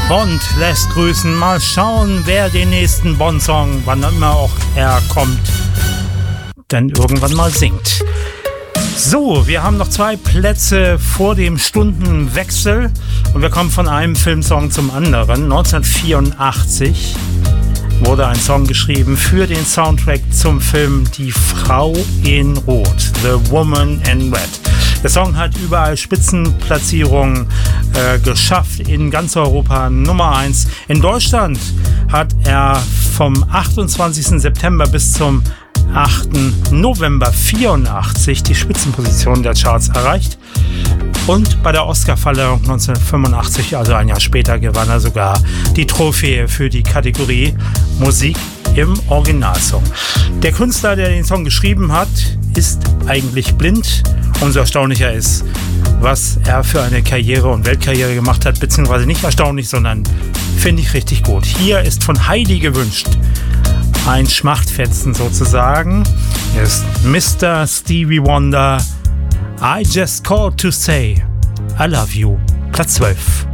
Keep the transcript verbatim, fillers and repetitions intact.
Bond lässt grüßen. Mal schauen, wer den nächsten Bond-Song, wann immer auch er kommt, dann irgendwann mal singt. So, wir haben noch zwei Plätze vor dem Stundenwechsel und wir kommen von einem Filmsong zum anderen. neunzehnhundertvierundachtzig wurde ein Song geschrieben für den Soundtrack zum Film Die Frau in Rot, The Woman in Red. Der Song hat überall Spitzenplatzierungen äh, geschafft, in ganz Europa Nummer eins. In Deutschland hat er vom achtundzwanzigsten September bis zum achten November vierundachtzig die Spitzenposition der Charts erreicht. Und bei der Oscarverleihung neunzehnhundertfünfundachtzig, also ein Jahr später, gewann er sogar die Trophäe für die Kategorie Musik im Originalsong. Der Künstler, der den Song geschrieben hat, ist eigentlich blind. Umso erstaunlicher ist, was er für eine Karriere und Weltkarriere gemacht hat, beziehungsweise nicht erstaunlich, sondern finde ich richtig gut. Hier ist von Heidi gewünscht ein Schmachtfetzen sozusagen. Hier ist Mister Stevie Wonder, I Just Called to Say I Love You, Platz zwölf.